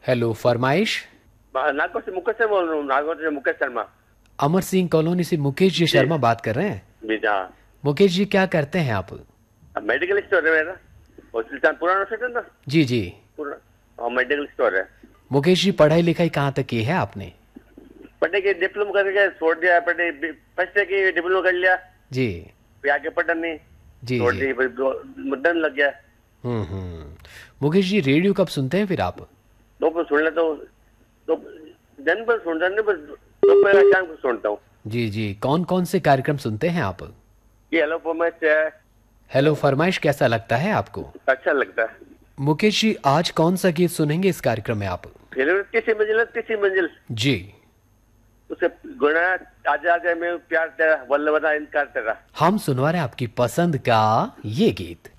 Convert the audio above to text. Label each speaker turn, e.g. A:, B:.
A: Hello फरमाइश।
B: नागौर से मुकेश से बोल रहा हूँ, नागौर से मुकेश शर्मा।
A: अमर सिंह कॉलोनी से मुकेश जी
B: जी
A: शर्मा बात कर रहे हैं।
B: जी हाँ।
A: मुकेश जी क्या करते हैं आप?
B: मेडिकल स्टोर है मेरा, हॉस्पिटल पुराना सेट है ना,
A: जी जी।
B: पूरा। हाँ, मेडिकल स्टोर है।
A: मुकेश जी पढ़ाई लिखाई कहाँ तक की है आपने?
B: पढ़ने के डिप्लोमा करके छोड़ दिया, पढ़ने फर्स्ट की डिप्लोमा कर लिया,
A: जी
B: फिर आगे पढ़ा नहीं,
A: जी
B: छोड़
A: जी।
B: दी, फिर मुद्दन लग गया।
A: हम्म। मुकेश जी रेडियो कब सुनते हैं फिर आप?
B: दो पर सुन लेता हूँ, तो दिन पर सुनता नहीं, बस दोपहर शाम को सुनता हूँ।
A: जी जी। कौन कौन से कार्यक्रम सुनते हैं आप?
B: ये हेलो फॉर्मेट है,
A: हेलो फरमाइश कैसा लगता है आपको?
B: अच्छा लगता है।
A: मुकेश जी आज कौन सा गीत सुनेंगे इस कार्यक्रम में आप?
B: फिर किसी मंजिल है, किसी मंजिल,
A: जी।
B: उसे गुना आजा आजा में प्यार तेरा, वल्लभ इनकार तेरा।
A: हम सुनवा रहे हैं आपकी पसंद का ये गीत।